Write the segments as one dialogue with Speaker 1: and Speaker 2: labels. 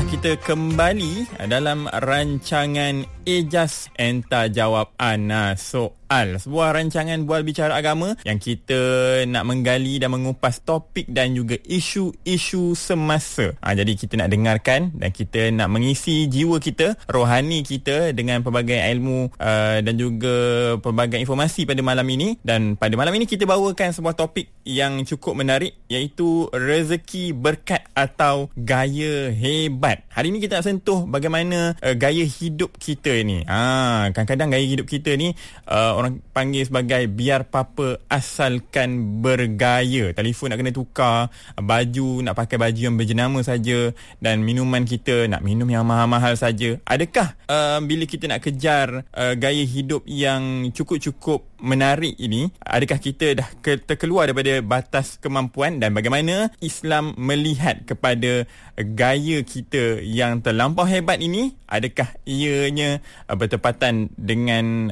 Speaker 1: kita kembali dalam rancangan Ejaz Enta Jawab Ana Soal. Sebuah rancangan bual bicara agama yang kita nak menggali dan mengupas topik dan juga isu-isu semasa. Jadi kita nak dengarkan dan kita nak mengisi jiwa kita, rohani kita dengan pelbagai ilmu dan juga pelbagai informasi pada malam ini. Dan pada malam ini kita bawakan sebuah topik yang cukup menarik, iaitu rezeki berkat atau gaya hebat. Hari ini kita nak sentuh bagaimana gaya hidup kita ni. Kadang-kadang gaya hidup kita ni orang panggil sebagai biar papa asalkan bergaya. Telefon nak kena tukar, baju nak pakai baju yang berjenama saja, dan minuman kita nak minum yang mahal-mahal saja. Adakah bila kita nak kejar gaya hidup yang cukup-cukup menarik ini, adakah kita dah terkeluar daripada batas kemampuan, dan bagaimana Islam melihat kepada gaya kita yang terlampau hebat ini? Adakah ianya bertepatan dengan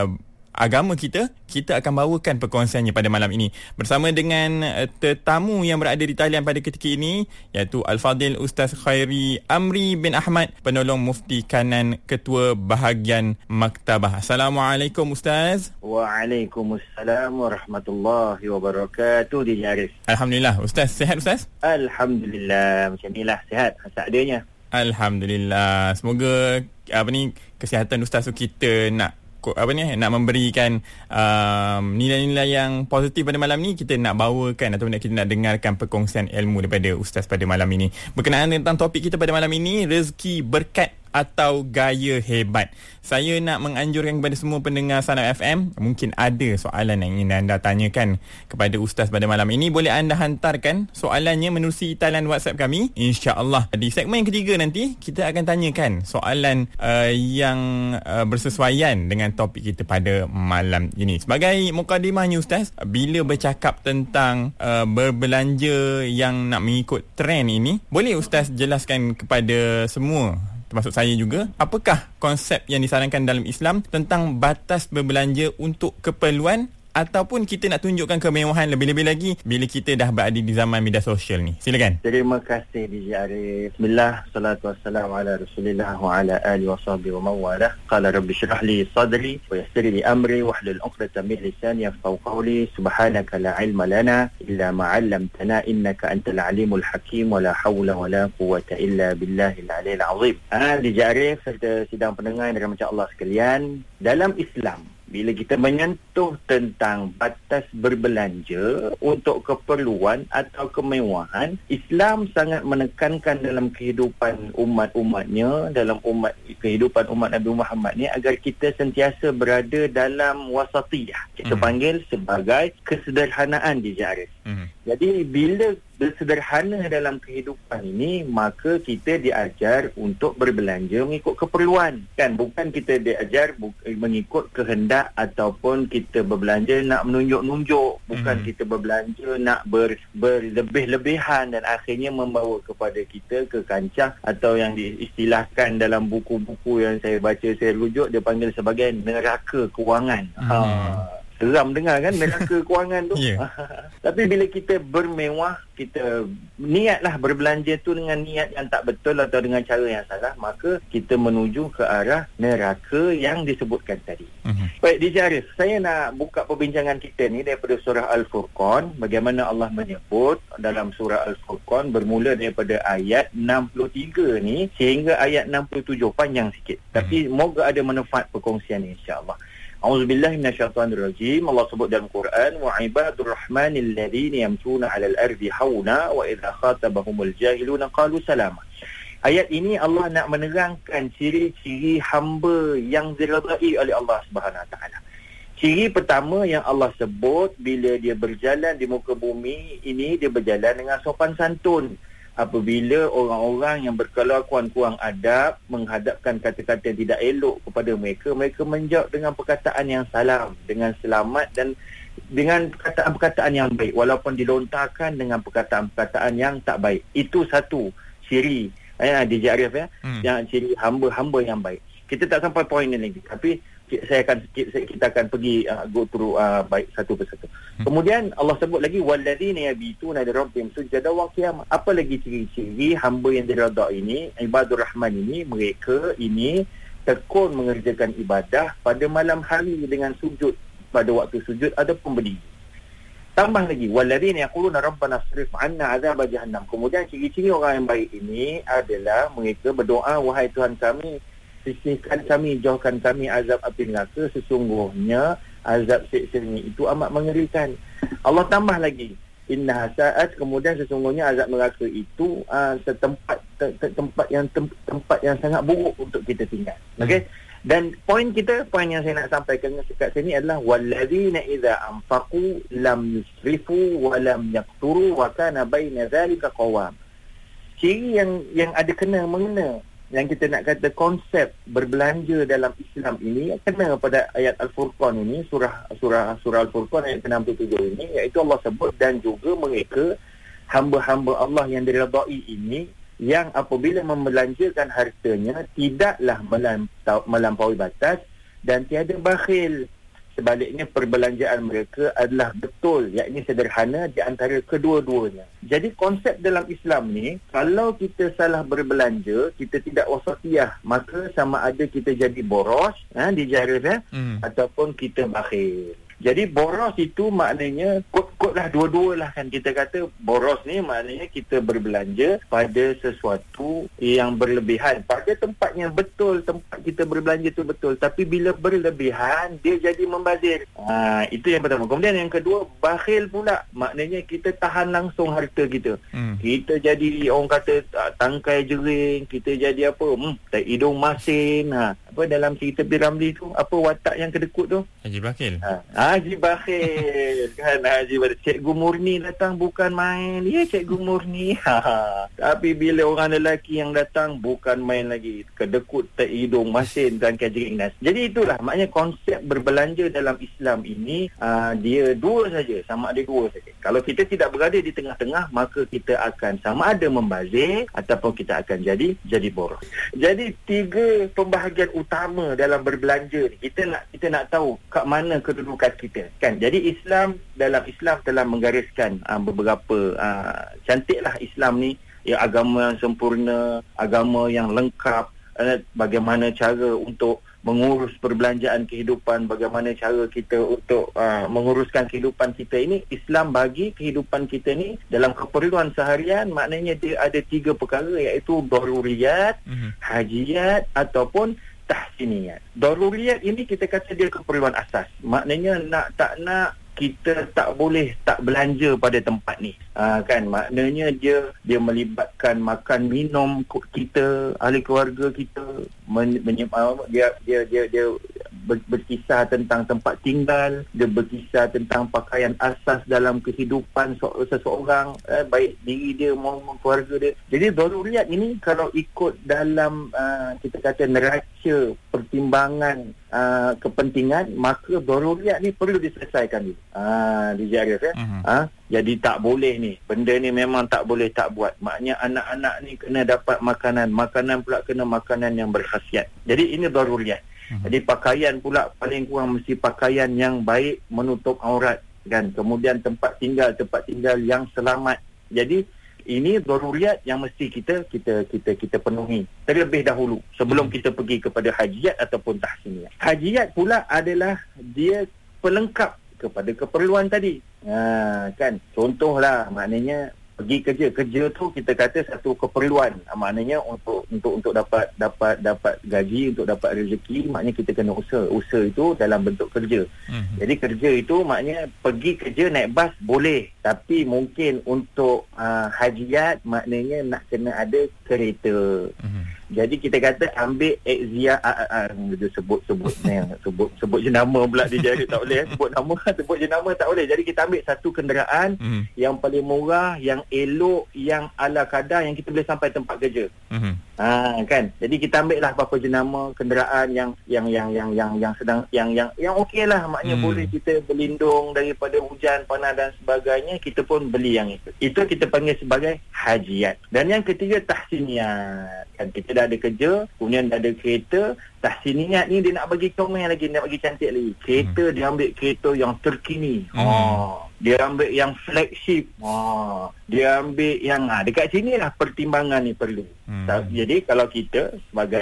Speaker 1: agama kita? Kita akan bawakan perkongsiannya pada malam ini bersama dengan tetamu yang berada di talian pada ketika ini, iaitu Al-Fadil Ustaz Khairi Amri bin Ahmad, penolong mufti kanan Ketua Bahagian Maktabah. Assalamualaikum Ustaz.
Speaker 2: Waalaikumsalam warahmatullahi wabarakatuh. DJ Arif.
Speaker 1: Alhamdulillah. Ustaz, sihat Ustaz?
Speaker 2: Alhamdulillah. Macam inilah, sihat seadanya.
Speaker 1: Alhamdulillah. Semoga kesihatan Ustaz tu kita nak memberikan nilai-nilai yang positif pada malam ni. Kita nak bawakan atau kita nak dengarkan perkongsian ilmu daripada Ustaz pada malam ini. Berkenaan tentang topik kita pada malam ini, rezeki berkat atau gaya hebat. Saya nak menganjurkan kepada semua pendengar Sanad FM, mungkin ada soalan yang ingin anda tanyakan kepada Ustaz pada malam ini. Boleh anda hantarkan soalannya menerusi talian WhatsApp kami. InsyaAllah di segmen ketiga nanti kita akan tanyakan soalan yang bersesuaian dengan topik kita pada malam ini. Sebagai mukadimahnya Ustaz, bila bercakap tentang berbelanja yang nak mengikut trend ini, boleh Ustaz jelaskan kepada semua, termasuk saya juga, apakah konsep yang disarankan dalam Islam tentang batas berbelanja untuk keperluan, ataupun kita nak tunjukkan kemewahan lebih-lebih lagi bila kita dah berada di zaman media sosial ni? Silakan.
Speaker 2: Terima kasih DJ Arif. Bismillah, salatu wassalamu ala Rasulillah wa ala alihi wa sahbihi wa mawalah. Qala rabbi shrah li sadri wa yassir li amri wahlul 'uqdatam min lisani yafqahu qawli. Subhanaka la ilma lana illa ma 'allamtana innaka antal alimul hakim wa la hawla wa la quwwata illa billahil aliyil azim. DJ Arif serta sidang pendengar yang dirahmati Allah sekalian, dalam Islam bila kita menyentuh tentang batas berbelanja untuk keperluan atau kemewahan, Islam sangat menekankan dalam kehidupan umat-umatnya, dalam kehidupan umat Nabi Muhammad ni, agar kita sentiasa berada dalam wasatiyah. Kita panggil sebagai kesederhanaan di Arif. Jadi bila bersederhana dalam kehidupan ini, maka kita diajar untuk berbelanja mengikut keperluan, kan? Bukan kita diajar mengikut kehendak ataupun kita berbelanja nak menunjuk-nunjuk, bukan kita berbelanja nak berlebih-lebihan dan akhirnya membawa kepada kita ke kancah atau yang diistilahkan dalam buku-buku yang saya baca, saya rujuk, dia panggil sebagai neraka kewangan. Seram dengar kan, neraka kewangan tu. Tapi bila kita bermewah, kita niatlah berbelanja tu dengan niat yang tak betul atau dengan cara yang salah, maka kita menuju ke arah neraka yang disebutkan tadi. Baik, DJ Arif, saya nak buka perbincangan kita ni daripada surah Al-Furqan. Bagaimana Allah menyebut dalam surah Al-Furqan, bermula daripada ayat 63 ni sehingga ayat 67, panjang sikit. Tapi moga ada manfaat perkongsian ni, insya-Allah. A'udzubillahi minasyaitonirrajim. Allah sebut dalam Quran, wa ibadur rahmanil ladzina yamshuna 'alal ardi hauna wa idza khatabahumul jahiluna qalu salama. Ayat ini Allah nak menerangkan ciri-ciri hamba yang diridai oleh Allah Subhanahu Wa Taala. Ciri pertama yang Allah sebut, bila dia berjalan di muka bumi ini, dia berjalan dengan sopan santun. Apabila orang-orang yang berkelakuan kurang adab menghadapkan kata-kata yang tidak elok kepada mereka, mereka menjawab dengan perkataan yang salam, dengan selamat dan dengan perkataan-perkataan yang baik, walaupun dilontarkan dengan perkataan-perkataan yang tak baik. Itu satu ciri DJ Arif, yang ciri hamba-hamba yang baik. Kita tak sampai poin ini lagi, tapi kita akan pergi go through baik satu persatu. Kemudian Allah sebut lagi walladzina yabituna li rabbihim sujada wa qiyamah. Apa lagi ciri-ciri hamba yang diredha ini, ibadur rahman ini, mereka ini tekun mengerjakan ibadah pada malam hari dengan sujud pada waktu sujud ataupun berdiri. Tambah lagi walladzina yaquluna rabbana asrif 'anna 'adzab jahannam. Kemudian ciri-ciri orang yang baik ini adalah mereka berdoa, wahai Tuhan kami, sisihkan kami, jauhkan kami azab api neraka, sesungguhnya azab siksa-nya itu amat mengerikan. Allah tambah lagi inna sa'at, kemudian sesungguhnya azab neraka itu tempat yang sangat buruk untuk kita tinggal. Okey. Dan poin yang saya nak sampaikan dekat sini adalah walladzina idza anfaqu lam yusrifu wa lam yaqturu wa kana baina zalika qawam. Ciri yang ada kena mengena yang kita nak kata konsep berbelanja dalam Islam ini kena pada ayat Al-Furqan ini, surah Al-Furqan ayat 67 ini, iaitu Allah sebut dan juga mereka hamba-hamba Allah yang diredai ini yang apabila membelanjakan hartanya tidaklah melampaui batas dan tiada bakhil. Sebaliknya perbelanjaan mereka adalah betul, yakni sederhana di antara kedua-duanya. Jadi konsep dalam Islam ni, kalau kita salah berbelanja, kita tidak wasatiyah, maka sama ada kita jadi boros, dijarah, ataupun kita bakhil. Jadi boros itu maknanya kot lah dua-dua lah kan. Kita kata boros ni maknanya kita berbelanja pada sesuatu yang berlebihan, pada tempatnya betul, tempat kita berbelanja tu betul, tapi bila berlebihan dia jadi membazir. Itu yang pertama. Kemudian yang kedua, bakhil pula, maknanya kita tahan langsung harta kita. Kita jadi orang kata tangkai jering, kita jadi apa, tak hidung masin. Apa dalam cerita Piramli tu, apa watak yang kedekut tu?
Speaker 1: Haji Bakhil.
Speaker 2: Haji Bakhil kan, Haji Bakhil. Cikgu Murni datang bukan main. Ya, Cikgu Murni. Tapi bila orang lelaki yang datang bukan main lagi, kedekut, tak hidung masin, tangkai jering. Jadi itulah maknanya konsep berbelanja dalam Islam ini, dia dua saja, sama ada dua saja. Kalau kita tidak berada di tengah-tengah, maka kita akan sama ada membazir ataupun kita akan jadi boros. Jadi tiga pembahagian utama dalam berbelanja ni, kita nak tahu kat mana kedudukan kita kan. Jadi dalam Islam telah menggariskan beberapa cantiklah Islam ni, ya, agama yang sempurna, agama yang lengkap, bagaimana cara untuk mengurus perbelanjaan kehidupan, bagaimana cara kita untuk menguruskan kehidupan kita ini. Islam bagi kehidupan kita ni dalam keperluan seharian, maknanya dia ada tiga perkara, iaitu daruriyat, hajiyat ataupun tahsiniyat. Daruriyat ini kita kata dia keperluan asas. Maknanya nak tak nak kita tak boleh tak belanja pada tempat ni. Kan, maknanya dia melibatkan makan minum kita, ahli keluarga kita, dia berkisah tentang tempat tinggal, dia berkisah tentang pakaian asas dalam kehidupan seseorang, baik diri dia maupun keluarga dia. Jadi daruriyat ini kalau ikut dalam kita kata neraca pertimbangan kepentingan, maka daruriyat ni perlu diselesaikan dulu. Dijaga jadi tak boleh ni, benda ni memang tak boleh tak buat. Maknanya anak-anak ni kena dapat makanan pula kena makanan yang berkhasiat. Jadi ini daruriyat. Jadi pakaian pula paling kurang mesti pakaian yang baik, menutup aurat kan. Kemudian tempat tinggal yang selamat. Jadi ini daruriyat yang mesti kita penuhi terlebih dahulu sebelum kita pergi kepada hajiyat ataupun tahsiniyat. Hajiyat pula adalah dia pelengkap kepada keperluan tadi. Kan, contohlah, maknanya pergi kerja tu kita kata satu keperluan, maknanya untuk dapat gaji, untuk dapat rezeki, maknanya kita kena usaha itu dalam bentuk kerja. Jadi kerja itu maknanya pergi kerja naik bas boleh, tapi mungkin untuk hajiyat maknanya nak kena ada kereta. Jadi kita kata ambil sebut jenama pula dia jadi tak boleh. Sebut jenama tak boleh. Jadi kita ambil satu kenderaan yang paling murah, yang elok, yang ala kadar, yang kita boleh sampai tempat kerja. Kan. Jadi kita ambil lah apa-apa jenama kenderaan yang sedang yang okeylah, maknanya boleh kita berlindung daripada hujan, panas dan sebagainya, kita pun beli yang itu. Itu kita panggil sebagai hajiat. Dan yang ketiga tahsiniyat. Kan kita dah ada kerja, kemudian dah ada kereta. Tahsiniyat ni dia nak bagi comel lagi, nak bagi cantik lagi. Kereta dia ambil kereta yang terkini. Dia ambil yang flagship. Dia ambil yang dekat sini lah pertimbangan ni perlu. Jadi kalau kita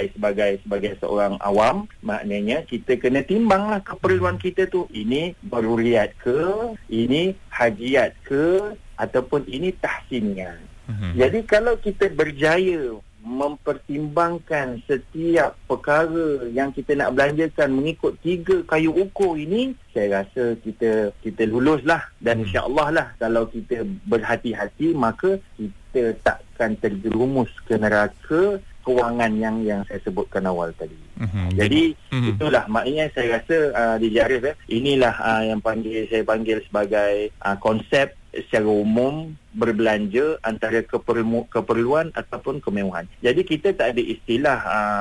Speaker 2: sebagai seorang awam, maknanya kita kena timbanglah keperluan kita tu. Ini daruriyat ke, ini hajiat ke, ataupun ini tahsiniyat. Jadi kalau kita berjaya mempertimbangkan setiap perkara yang kita nak belanjakan mengikut 3 kayu ukur ini, saya rasa kita luluslah. Dan insya-Allah lah, kalau kita berhati-hati, maka kita takkan terjerumus ke neraka kewangan yang saya sebutkan awal tadi. Jadi itulah maknanya saya rasa DJ Arif, inilah yang saya panggil sebagai konsep secara umum berbelanja antara keperluan ataupun kemewahan. Jadi kita tak ada istilah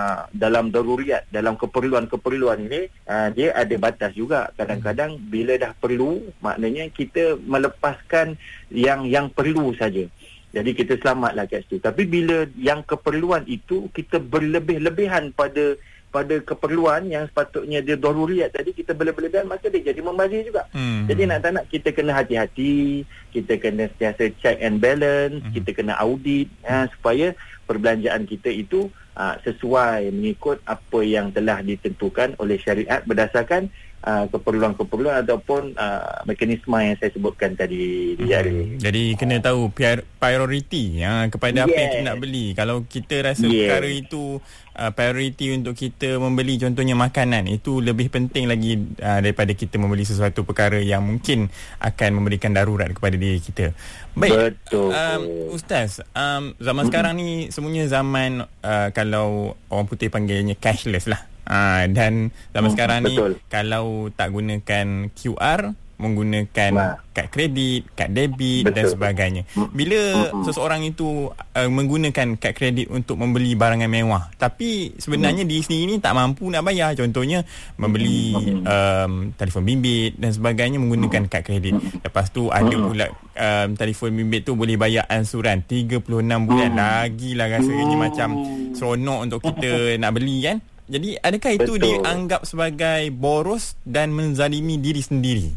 Speaker 2: dalam daruriyat, dalam keperluan ini dia ada batas juga. Kadang-kadang bila dah perlu, maknanya kita melepaskan yang perlu saja. Jadi kita selamatlah kat situ. Tapi bila yang keperluan itu kita berlebih-lebihan pada keperluan yang sepatutnya dia daruriyat tadi, kita berlebihan, maka dia jadi membazir juga. Jadi nak tak nak kita kena hati-hati, kita kena sentiasa check and balance, kita kena audit supaya perbelanjaan kita itu sesuai mengikut apa yang telah ditentukan oleh syariat berdasarkan keperluan-keperluan ataupun mekanisme yang saya sebutkan tadi.
Speaker 1: Jadi kena tahu priority kepada apa yang kita nak beli. Kalau kita rasa perkara itu priority untuk kita membeli, contohnya makanan, itu lebih penting lagi daripada kita membeli sesuatu perkara yang mungkin akan memberikan darurat kepada diri kita. Baik. Betul. Ustaz, zaman sekarang ni semuanya zaman kalau orang putih panggilnya cashless lah. Dan zaman sekarang ni kalau tak gunakan QR, menggunakan kad kredit, kad debit dan sebagainya. Bila seseorang itu menggunakan kad kredit untuk membeli barangan mewah, tapi sebenarnya diri sendiri ni tak mampu nak bayar, contohnya membeli telefon bimbit dan sebagainya menggunakan kad kredit. Lepas tu ada pula telefon bimbit tu boleh bayar ansuran 36 bulan. Lagilah rasanya macam seronok untuk kita nak beli kan. Jadi adakah itu dianggap sebagai boros dan menzalimi diri sendiri?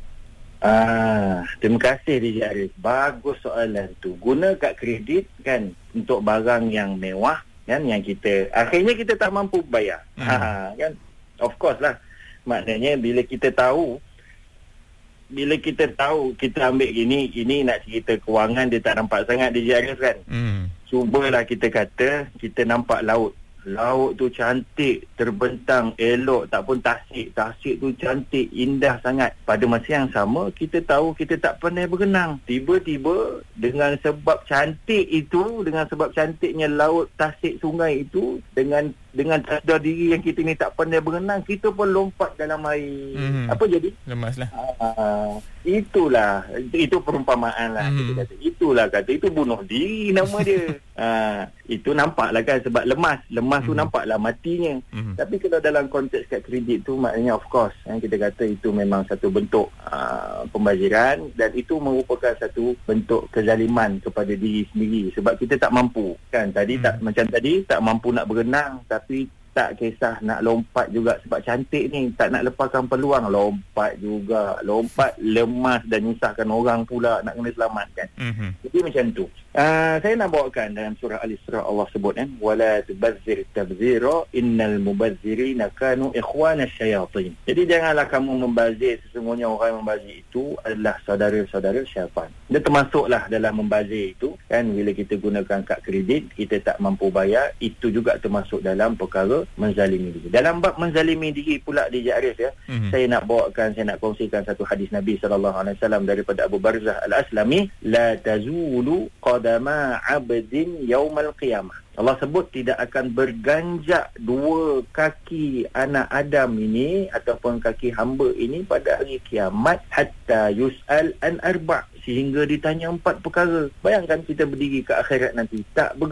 Speaker 2: Terima kasih DJ Arif. Bagus soalan tu. Guna kad kredit kan untuk barang yang mewah kan, yang kita akhirnya kita tak mampu bayar. Kan, of course lah. Maknanya bila kita tahu kita ambil ini nak cerita kewangan, dia tak nampak sangat DJ Arif kan. Cubalah kita kata kita nampak laut tu cantik, terbentang, elok, tak pun tasik tu cantik, indah sangat. Pada masa yang sama kita tahu kita tak pandai berenang. Tiba-tiba dengan sebab cantiknya laut, tasik, sungai itu, dengan sadar diri yang kita ni tak pandai berenang, kita pun lompat dalam air. Apa jadi? Lemaslah. Itu perumpamaan lah. Kita kata itulah itu bunuh diri nama dia. Itu nampaklah kan, sebab lemas tu nampaklah matinya. Tapi kalau dalam konteks kad kredit tu, maknanya of course kita kata itu memang satu bentuk pembaziran, dan itu merupakan satu bentuk kezaliman kepada diri sendiri, sebab kita tak mampu kan. Macam tadi tak mampu nak berenang, tapi tak kisah nak lompat juga sebab cantik ni, tak nak lepaskan peluang, lompat lemas dan nyusahkan orang pula nak kena selamatkan. Jadi macam tu. Saya nak bawakan dalam surah Al-Isra, Allah sebut wala tubazzir tabzira innal mubazzirina kanu ikhwanas syayatin. Jadi janganlah kamu membazir, sesungguhnya orang yang membazir itu adalah saudara-saudara syaitan. Dia termasuklah dalam membazir itu kan, bila kita gunakan kad kredit kita tak mampu bayar, itu juga termasuk dalam perkara menzalimi diri. Dalam bab menzalimi diri pula DJ Arif saya nak kongsikan satu hadis Nabi SAW daripada Abu Barzah Al-Aslami, la tazulu qadama 'abdin yaumal qiyamah. Allah sebut tidak akan berganjak dua kaki anak Adam ini ataupun kaki hamba ini pada hari kiamat hatta yus'al an arba', sehingga ditanya 4 perkara. Bayangkan kita berdiri ke akhirat nanti tak bergerak.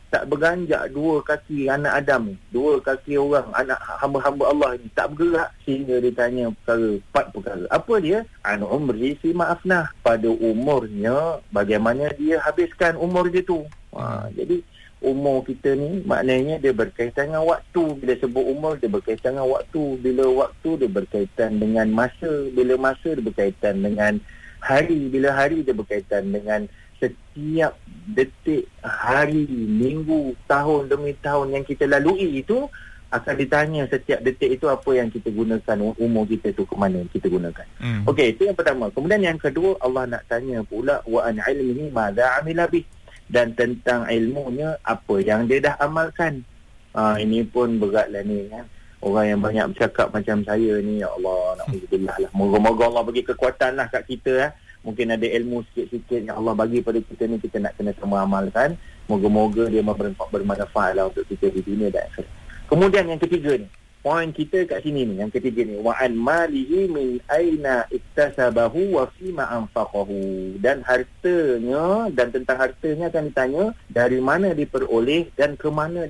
Speaker 2: tak berganjak dua kaki anak Adam ni, dua kaki orang, anak hamba-hamba Allah ni tak bergerak, sehingga dia tanya empat perkara. Apa dia? An umri fi ma'afnah, pada umurnya bagaimana dia habiskan umur dia tu. Jadi umur kita ni maknanya dia berkaitan dengan waktu. Bila sebut umur, dia berkaitan dengan waktu. Bila waktu, dia berkaitan dengan masa. Bila masa, dia berkaitan dengan hari. Bila hari, dia berkaitan dengan setiap detik, hari, minggu, tahun demi tahun yang kita lalui itu. Akan ditanya setiap detik itu apa yang kita gunakan, umur kita tu ke mana kita gunakan. Okey, itu yang pertama. Kemudian yang kedua, Allah nak tanya pula wa an ilmihi madza amila bih, dan tentang ilmunya apa yang dia dah amalkan. Ini pun beratlah ni kan. Orang yang banyak bercakap macam saya ni, ya Allah, na'udzubillah lah. Moga-moga Allah bagi kekuatan lah kat kita. Mungkin ada ilmu sikit-sikit yang Allah bagi pada kita ni, kita nak kena sama amalkan. Moga-moga dia bermanfaat lah untuk kita di dunia dan akhirat. Kemudian yang ketiga ni, poin kita kat sini ni, yang ketiga ni, wa an malihi min aina iktasabahu wa fima anfaqahu, dan hartanya, dan tentang hartanya akan ditanya dari mana diperoleh dan ke mana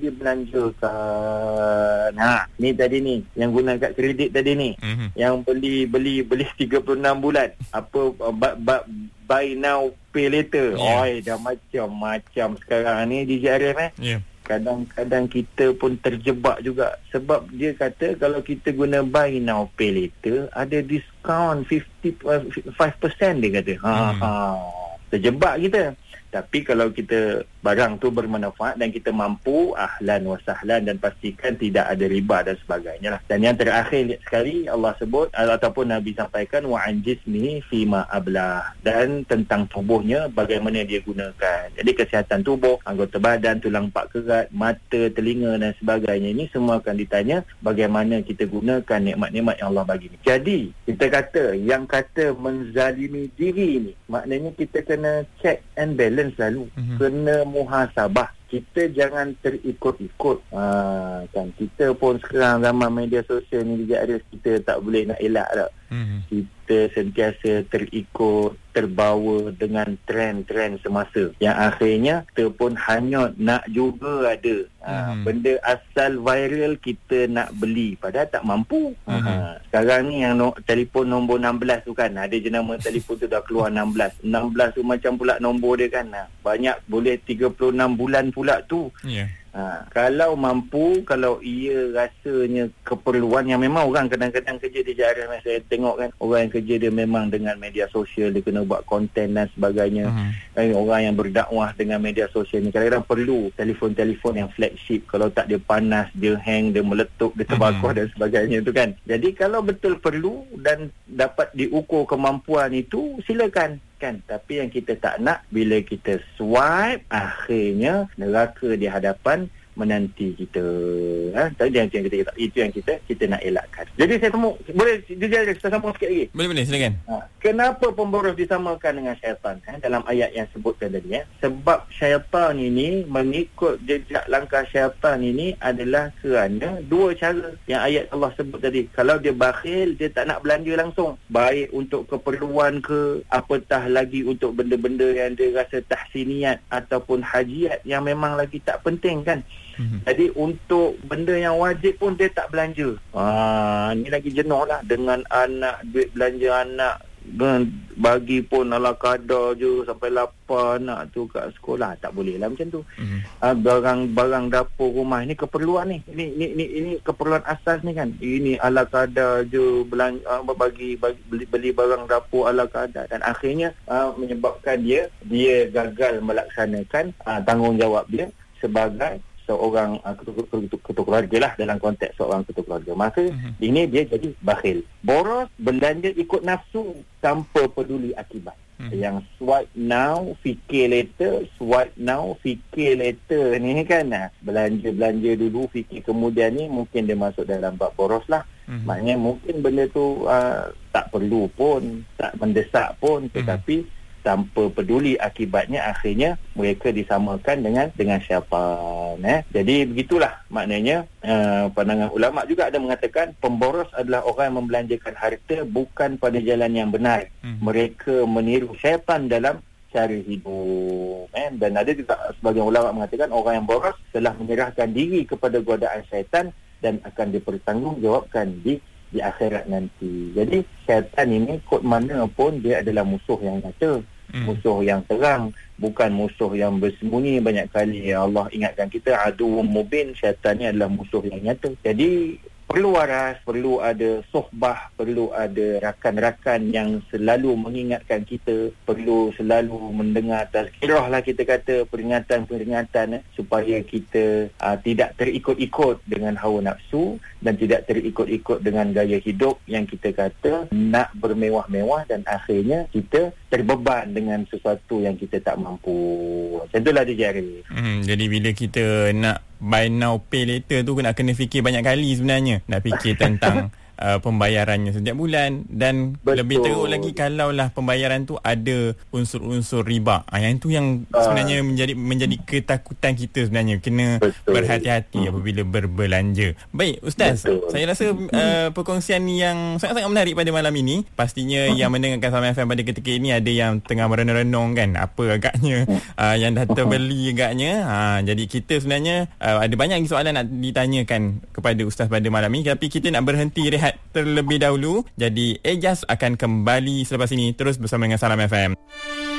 Speaker 2: dibelanjakan. Ni tadi ni yang guna kat kredit tadi ni, yang beli 36 bulan, apa buy now pay later. Dah macam-macam sekarang ni di JRF Kadang-kadang kita pun terjebak juga. Sebab dia kata kalau kita guna buy now pay later, ada diskaun 5% dia kata. Terjebak kita. Tapi kalau kita barang tu bermanfaat dan kita mampu, ahlan wa sahlan, dan pastikan tidak ada riba dan sebagainya lah. Dan yang terakhir sekali Allah sebut ataupun Nabi sampaikan wa an jismihi fima ablah, dan tentang tubuhnya bagaimana dia gunakan. Jadi kesihatan tubuh, anggota badan, tulang pak kerat, mata, telinga dan sebagainya, ini semua akan ditanya bagaimana kita gunakan nikmat-nikmat yang Allah bagi ni. Jadi kita kata yang kata menzalimi diri ni, maknanya kita kena check and balance selalu. Kena muhasabah. Kita jangan terikut-ikut. Kan kita pun sekarang zaman media sosial ni juga ada, kita tak boleh nak elak tak. Kita sentiasa terikut, terbawa dengan trend-trend semasa, yang akhirnya kita pun hanya nak juga ada benda asal viral kita nak beli, padahal tak mampu. Sekarang ni yang telefon nombor 16 tu kan, ada jenama telefon tu dah keluar 16 tu macam pula nombor dia kan, banyak boleh 36 bulan pula tu. Kalau mampu, kalau ia rasanya keperluan, yang memang orang kadang-kadang kerja di JRM, saya tengok kan, orang yang kerja dia memang dengan media sosial, dia kena buat konten dan sebagainya. Orang yang berdakwah dengan media sosial ni kadang-kadang perlu telefon-telefon yang flagship. Kalau tak, dia panas, dia hang, dia meletup, dia terbakar dan sebagainya tu kan. Jadi kalau betul perlu dan dapat diukur kemampuan itu, silakan kan. Tapi yang kita tak nak, bila kita swipe, akhirnya neraka di hadapan menanti kita. Itu yang kita nak elakkan. Jadi saya temu, boleh kita sambung sikit lagi? Boleh, silakan. Kenapa pemboros disamakan dengan syaitan dalam ayat yang sebutkan tadi? Sebab syaitan ini, mengikut jejak langkah syaitan ini adalah kerana dua cara yang ayat Allah sebut tadi. Kalau dia bakhil, dia tak nak belanja langsung, baik untuk keperluan ke, apatah lagi untuk benda-benda yang dia rasa tahsiniat ataupun hajiat yang memang lagi tak penting kan. Jadi untuk benda yang wajib pun dia tak belanja. Ni lagi jenuh lah dengan anak, duit belanja anak bagi pun ala kadar je sampai lapar anak tu kat sekolah. Tak boleh lah macam tu. Barang dapur rumah ni keperluan ni. Ini keperluan asas ni kan. Ini ala kadar je belanja, beli barang dapur ala kadar, dan akhirnya menyebabkan dia gagal melaksanakan tanggungjawab dia sebagai seorang ketua keluarga lah, dalam konteks seorang ketua keluarga. Maka ini dia jadi bakhil. Boros, belanja ikut nafsu tanpa peduli akibat. Yang swipe now, fikir later, swipe now, fikir later ni kan. Belanja dulu, fikir kemudian ni, mungkin dia masuk dalam bab boros lah. Maknanya mungkin benda tu tak perlu pun, tak mendesak pun, tetapi tanpa peduli akibatnya, akhirnya mereka disamakan dengan syaitan. Jadi begitulah maknanya. Pandangan ulama juga ada mengatakan pemboros adalah orang yang membelanjakan harta bukan pada jalan yang benar. Mereka meniru syaitan dalam cara hidup. Dan ada juga sebagian ulama mengatakan orang yang boros telah menyerahkan diri kepada godaan syaitan dan akan dipertanggungjawabkan di akhirat nanti. Jadi syaitan ini kod mana pun dia adalah musuh yang nyata, musuh yang terang, bukan musuh yang bersembunyi. Banyak kali Allah ingatkan kita, aduwwum mubin, syaitan ni adalah musuh yang nyata. Jadi perlu waras, perlu ada sohbah, perlu ada rakan-rakan yang selalu mengingatkan kita, perlu selalu mendengar tazkirah lah kita kata, peringatan-peringatan supaya kita tidak terikut-ikut dengan hawa nafsu dan tidak terikut-ikut dengan gaya hidup yang kita kata nak bermewah-mewah dan akhirnya kita terbeban dengan sesuatu yang kita tak mampu. Macam itulah dia, Jarif.
Speaker 1: Jadi bila kita nak buy now pay later tu nak kena fikir banyak kali sebenarnya. Nak fikir tentang pembayarannya setiap bulan. Dan lebih teruk lagi kalaulah pembayaran tu ada unsur-unsur riba. Yang tu yang sebenarnya menjadi ketakutan kita sebenarnya. Kena berhati-hati apabila berbelanja. Baik Ustaz, saya rasa perkongsian yang sangat-sangat menarik pada malam ini. Pastinya yang mendengarkan Salam FM pada ketika ini ada yang tengah merenung-renung kan, apa agaknya yang dah terbeli agaknya. Jadi kita sebenarnya ada banyak soalan nak ditanyakan kepada Ustaz pada malam ini, tapi kita nak berhenti rehat terlebih dahulu. Jadi Ejaz akan kembali selepas ini, terus bersama dengan Salam FM.